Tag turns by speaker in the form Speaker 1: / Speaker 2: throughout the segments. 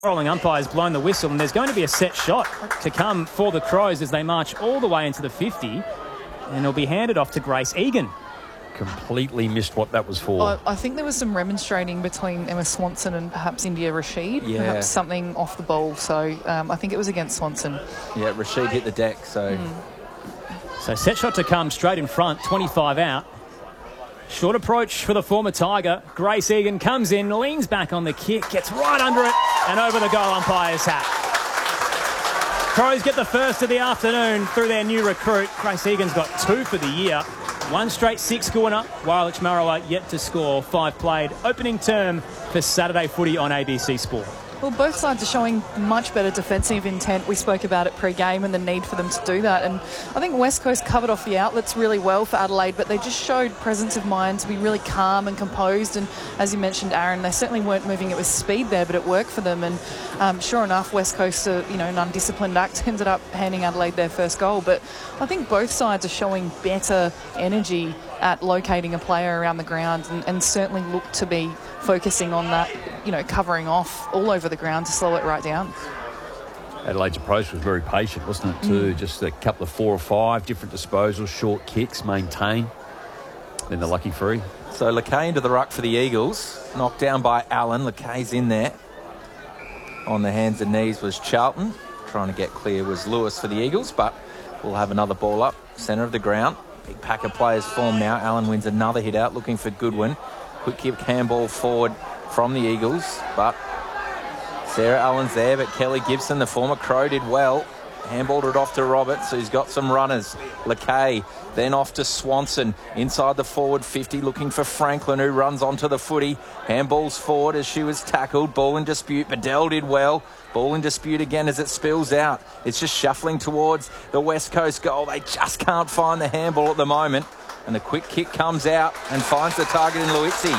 Speaker 1: Rolling umpire's blown the whistle, and there's going to be a set shot to come for the Crows as they march all the way into the 50, and it'll be handed off to Grace Egan.
Speaker 2: Completely missed what that was for.
Speaker 3: I think there was some remonstrating between Emma Swanson and perhaps India Rashid.
Speaker 4: Yeah.
Speaker 3: Perhaps something off the ball. So I think it was against Swanson.
Speaker 4: Yeah, Rashid hit the deck. So
Speaker 1: set shot to come straight in front, 25 out. Short approach for the former Tiger. Grace Egan comes in, leans back on the kick, gets right under it and over the goal umpire's hat. Crows get the first of the afternoon through their new recruit. Grace Egan's got 2 for the year. 1 straight 6-corner, while Marawa yet to score. 5 played. Opening term for Saturday footy on ABC Sport.
Speaker 3: Well, both sides are showing much better defensive intent. We spoke about it pre-game and the need for them to do that. And I think West Coast covered off the outlets really well for Adelaide, but they just showed presence of mind to be really calm and composed. And as you mentioned, Aaron, they certainly weren't moving it with speed there, but it worked for them. And sure enough, West Coast, an undisciplined act, ended up handing Adelaide their first goal. But I think both sides are showing better energy at locating a player around the ground and certainly look to be focusing on that, covering off all over the ground to slow it right down.
Speaker 2: Adelaide's approach was very patient, wasn't it, too? Just a couple of 4 or 5 different disposals, short kicks, maintain. Then the lucky free.
Speaker 4: So Lakay into the ruck for the Eagles. Knocked down by Allen. Lakay's in there. On the hands and knees was Charlton. Trying to get clear was Lewis for the Eagles, but we'll have another ball up. Centre of the ground. Big pack of players form now. Allen wins another hit out, looking for Goodwin. Quick kick handball forward from the Eagles, but Sarah Allen's there, but Kelly Gibson, the former Crow, did well. Handballed it off to Roberts, who's got some runners. Lakay, then off to Swanson, inside the forward 50, looking for Franklin, who runs onto the footy. Handballs forward as she was tackled. Ball in dispute. Bedell did well. Ball in dispute again as it spills out. It's just shuffling towards the West Coast goal. They just can't find the handball at the moment. And the quick kick comes out and finds the target in Luizzi.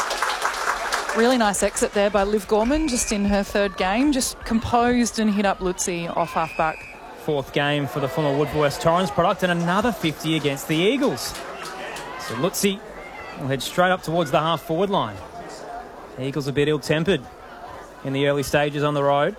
Speaker 3: Really nice exit there by Liv Gorman, just in her 3rd game. Just composed and hit up Lutzi off half-back.
Speaker 1: 4th game for the former Woodville West Torrens product and another 50 against the Eagles. So Lutzi will head straight up towards the half-forward line. The Eagles a bit ill-tempered in the early stages on the road.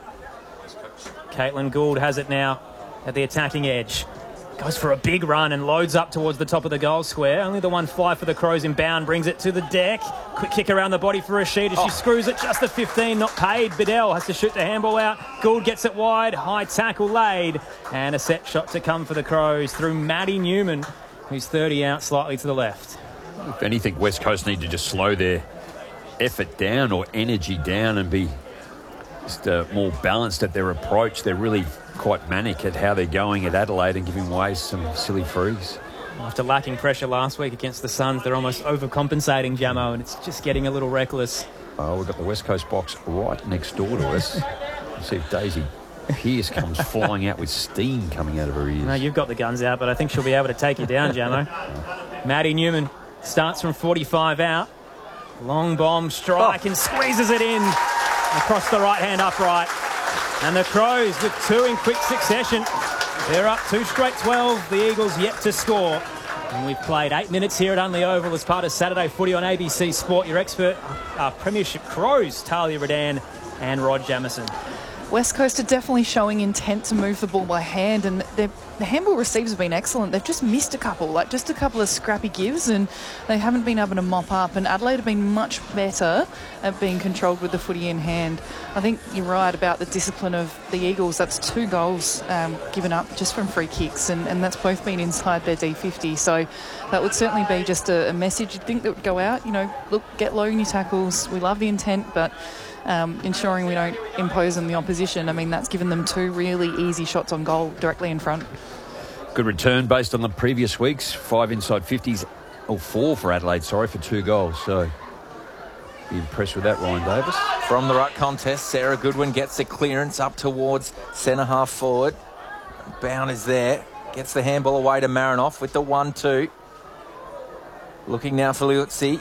Speaker 1: Caitlin Gould has it now at the attacking edge. Goes for a big run and loads up towards the top of the goal square. Only the 1-5 for the Crows inbound, brings it to the deck. Quick kick around the body for Rashid as she screws it just the 15, not paid. Bedell has to shoot the handball out. Gould gets it wide, high tackle laid. And a set shot to come for the Crows through Maddie Newman, who's 30 out slightly to the left.
Speaker 2: If anything, West Coast need to just slow their effort down or energy down and be just more balanced at their approach. They're really quite manic at how they're going at Adelaide and giving away some silly frees.
Speaker 1: After lacking pressure last week against the Suns, they're almost overcompensating, Jamo, and it's just getting a little reckless.
Speaker 2: Oh, we've got the West Coast box right next door to us. Let's see if Daisy Pearce comes flying out with steam coming out of her ears.
Speaker 1: No, you've got the guns out, but I think she'll be able to take you down, Jamo. Maddie Newman starts from 45 out. Long bomb strike and squeezes it in across the right-hand upright. And the Crows with 2 in quick succession. They're up 2 straight 12. The Eagles yet to score. And we've played 8 minutes here at Unley Oval as part of Saturday footy on ABC Sport. Your expert Premiership Crows, Talia Redan and Rod Jamieson.
Speaker 3: West Coast are definitely showing intent to move the ball by hand, and the handball receives have been excellent. They've just missed a couple of scrappy gives, and they haven't been able to mop up. And Adelaide have been much better at being controlled with the footy in hand. I think you're right about the discipline of the Eagles. That's 2 goals given up just from free kicks, and that's both been inside their D50. So that would certainly be just a message you'd think that would go out. Look, get low in your tackles. We love the intent, but ensuring we don't impose on the opposition. I mean, that's given them 2 really easy shots on goal directly in front.
Speaker 2: Good return based on the previous weeks. 5 inside 50s, or 4 for Adelaide, for 2 goals. So be impressed with that, Ryan Davis.
Speaker 4: From the ruck contest, Sarah Goodwin gets the clearance up towards centre half forward. Bound is there. Gets the handball away to Marinoff with the 1-2. Looking now for Liuzzi.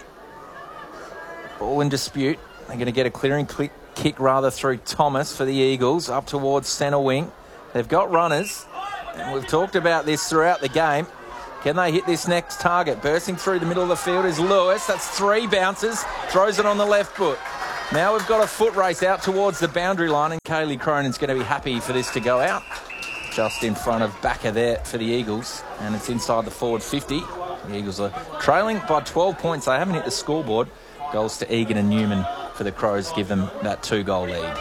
Speaker 4: Ball in dispute. They're going to get a clearing kick through Thomas for the Eagles up towards centre wing. They've got runners, and we've talked about this throughout the game. Can they hit this next target? Bursting through the middle of the field is Lewis. That's 3 bounces. Throws it on the left foot. Now we've got a foot race out towards the boundary line, and Kaylee Cronin's going to be happy for this to go out. Just in front of Backer there for the Eagles, and it's inside the forward 50. The Eagles are trailing by 12 points. They haven't hit the scoreboard. Goals to Egan and Newman for the Crows give them that 2-goal lead.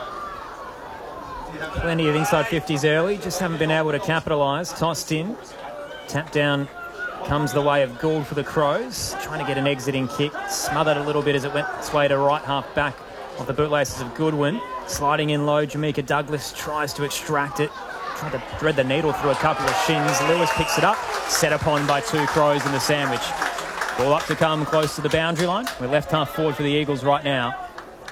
Speaker 1: Plenty of inside 50s early, just haven't been able to capitalise. Tossed in, tap down comes the way of Gould for the Crows, trying to get an exiting kick, smothered a little bit as it went its way to right half back of the bootlaces of Goodwin. Sliding in low, Jamaica Douglas tries to extract it, tried to thread the needle through a couple of shins. Lewis picks it up, set upon by 2 Crows in the sandwich. Ball up to come close to the boundary line. We're left half forward for the Eagles right now.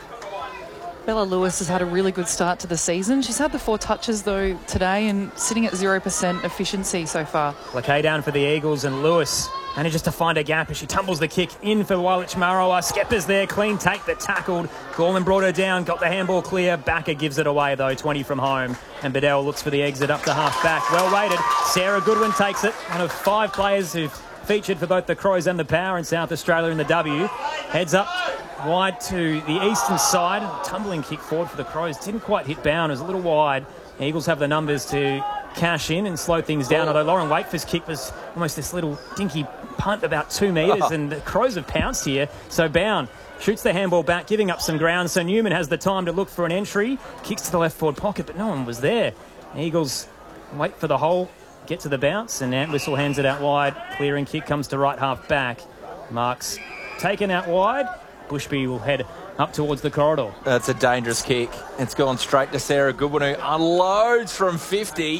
Speaker 3: Bella Lewis has had a really good start to the season. She's had the 4 touches, though, today and sitting at 0% efficiency so far.
Speaker 1: Lackey down for the Eagles, and Lewis manages to find a gap as she tumbles the kick in for Walich Marawa. Skeppers there, clean take but tackled. Gorman brought her down, got the handball clear. Backer gives it away, though, 20 from home. And Bedell looks for the exit up to half back. Well rated. Sarah Goodwin takes it. One of 5 players who've featured for both the Crows and the Power in South Australia in the W. Heads up wide to the eastern side. Tumbling kick forward for the Crows. Didn't quite hit bound. It was a little wide. The Eagles have the numbers to cash in and slow things down, although Lauren Wakeford's kick was almost this little dinky punt about 2 metres, and the Crows have pounced here. So Bound shoots the handball back, giving up some ground. So Newman has the time to look for an entry. Kicks to the left forward pocket, but no one was there. The Eagles wait for the hole, get to the bounce, and Antwistle hands it out wide. Clearing kick comes to right half back. Marks taken out wide. Bushby will head up towards the corridor.
Speaker 4: That's a dangerous kick. It's gone straight to Sarah Goodwin, who unloads from 50.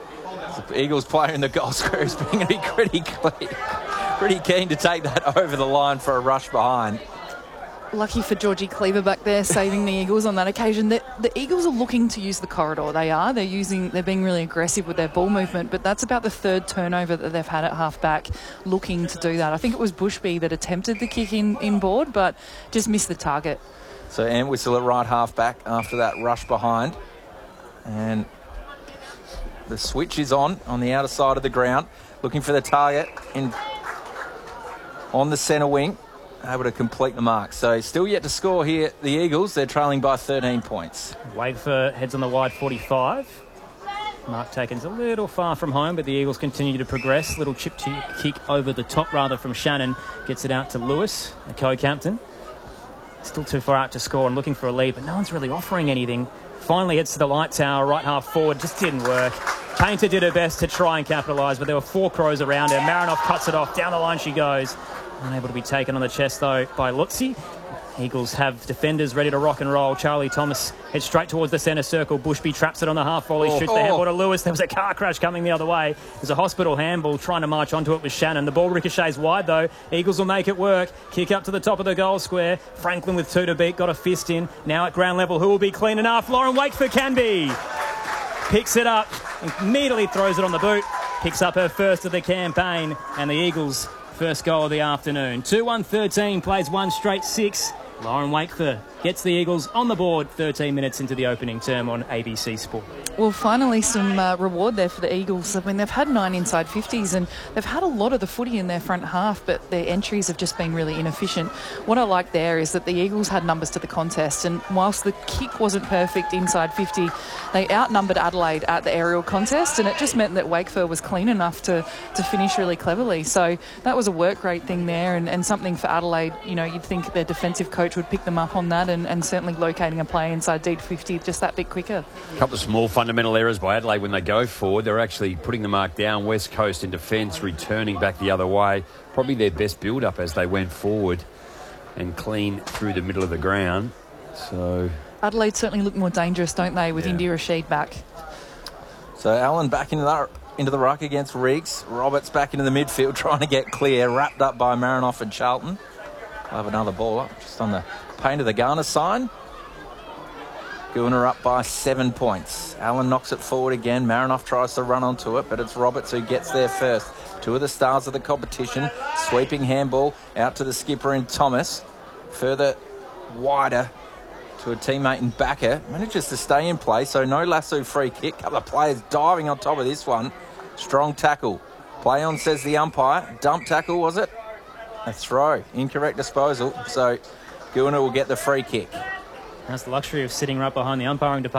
Speaker 4: The Eagles player in the goal square is being pretty keen to take that over the line for a rush behind.
Speaker 3: Lucky for Georgie Cleaver back there saving the Eagles on that occasion. The Eagles are looking to use the corridor. They are. They're being really aggressive with their ball movement, but that's about the 3rd turnover that they've had at half back looking to do that. I think it was Bushby that attempted the kick in board, but just missed the target.
Speaker 4: So Antwistle at right half back after that rush behind. And the switch is on the outer side of the ground, looking for the target on the centre wing. Able to complete the mark. So still yet to score here, the Eagles. They're trailing by 13 points.
Speaker 1: Wakefer heads on the wide 45. Mark taken's a little far from home, but the Eagles continue to progress. Little chip kick over the top, rather, from Shannon. Gets it out to Lewis, the co-captain. Still too far out to score and looking for a lead, but no one's really offering anything. Finally heads to the light tower, right half forward. Just didn't work. Painter did her best to try and capitalise, but there were 4 Crows around her. Marinoff cuts it off. Down the line she goes. Unable to be taken on the chest, though, by Lutzi. Eagles have defenders ready to rock and roll. Charlie Thomas heads straight towards the centre circle. Bushby traps it on the half volley, shoots the handball to Lewis. There was a car crash coming the other way. There's a hospital handball trying to march onto it with Shannon. The ball ricochets wide, though. Eagles will make it work. Kick up to the top of the goal square. Franklin with 2 to beat, got a fist in. Now at ground level, who will be clean enough? Lauren Wakeford can be. Picks it up, immediately throws it on the boot. Picks up her first of the campaign, and the Eagles' first goal of the afternoon. 2-1-13, plays 1 straight 6. Lauren Wakeford gets the Eagles on the board 13 minutes into the opening term on ABC Sport.
Speaker 3: Well, finally some reward there for the Eagles. I mean, they've had 9 inside 50s and they've had a lot of the footy in their front half, but their entries have just been really inefficient. What I like there is that the Eagles had numbers to the contest, and whilst the kick wasn't perfect inside 50, they outnumbered Adelaide at the aerial contest, and it just meant that Wakeford was clean enough to finish really cleverly. So that was a work rate thing there, and something for Adelaide. You know, you'd think their defensive coach would pick them up on that, and certainly locating a play inside D50 just that bit quicker.
Speaker 2: A couple of small fundamental errors by Adelaide when they go forward. They're actually putting the mark down. West Coast in defence, returning back the other way. Probably their best build-up as they went forward and clean through the middle of the ground. So
Speaker 3: Adelaide certainly look more dangerous, don't they, with India Rashid back.
Speaker 4: So Allen back into the ruck against Riggs. Roberts back into the midfield trying to get clear, wrapped up by Marinoff and Charlton. We'll have another ball up just on the paint of the Garner sign. Gooner up by 7 points. Allen knocks it forward again. Marinoff tries to run onto it, but it's Roberts who gets there first. 2 of the stars of the competition. Sweeping handball out to the skipper in Thomas. Further wider to a teammate in Backer. Manages to stay in play, so no lasso free kick. Couple of players diving on top of this one. Strong tackle. Play on, says the umpire. Dump tackle, was it? A throw. Incorrect disposal. So Guna will get the free kick.
Speaker 1: That's the luxury of sitting right behind the umpiring department.